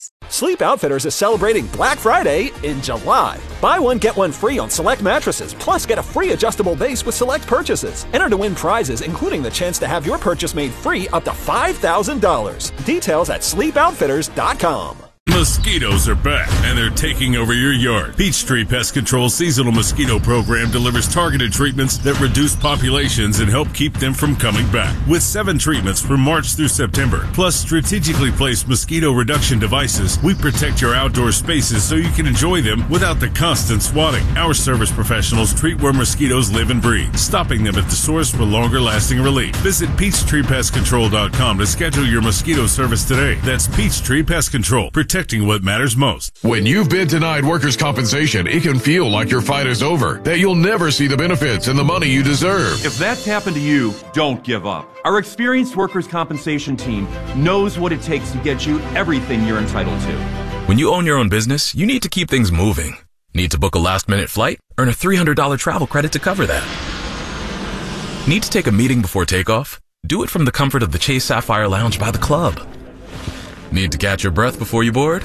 Sleep Outfitters is celebrating Black Friday in July. Buy one, get one free on select mattresses, plus get a free adjustable base with select purchases. Enter to win prizes, including the chance to have your purchase made free up to $5,000. Details at sleepoutfitters.com. Mosquitoes are back, and they're taking over your yard. Peachtree Pest Control's seasonal mosquito program delivers targeted treatments that reduce populations and help keep them from coming back. With 7 treatments from March through September, plus strategically placed mosquito reduction devices, we protect your outdoor spaces so you can enjoy them without the constant swatting. Our service professionals treat where mosquitoes live and breed, stopping them at the source for longer-lasting relief. Visit PeachtreePestControl.com to schedule your mosquito service today. That's Peachtree Pest Control. Protecting what matters most. When you've been denied workers' compensation, it can feel like your fight is over, that you'll never see the benefits and the money you deserve. If that's happened to you, don't give up. Our experienced workers' compensation team knows what it takes to get you everything you're entitled to. When you own your own business, you need to keep things moving. Need to book a last-minute flight? Earn a $300 travel credit to cover that. Need to take a meeting before takeoff? Do it from the comfort of the Chase Sapphire Lounge by the club. Need to catch your breath before you board?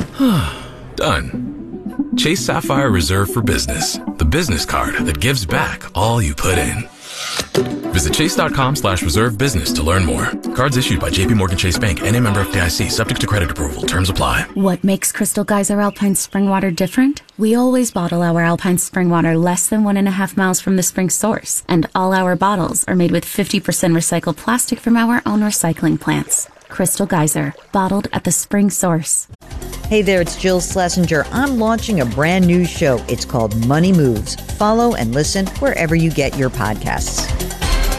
Done. Chase Sapphire Reserve for Business, the business card that gives back all you put in. Visit chase.com/reserve business to learn more. Cards issued by JPMorgan Chase Bank, N.A. member FDIC, subject to credit approval. Terms apply. What makes Crystal Geyser Alpine Spring Water different? We always bottle our Alpine Spring Water less than 1.5 miles from the spring source, and all our bottles are made with 50% recycled plastic from our own recycling plants. Crystal Geyser, bottled at the spring source. Hey there, it's Jill Schlesinger. I'm launching a brand new show. It's called Money Moves. Follow and listen wherever you get your podcasts.